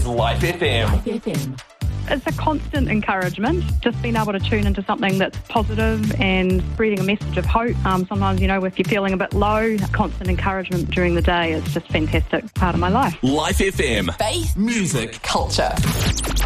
Life FM. Life FM. It's a constant encouragement, just being able to tune into something that's positive and spreading a message of hope. Sometimes, if you're feeling a bit low, constant encouragement during the day is just a fantastic part of my life. Life FM. Faith, music, culture.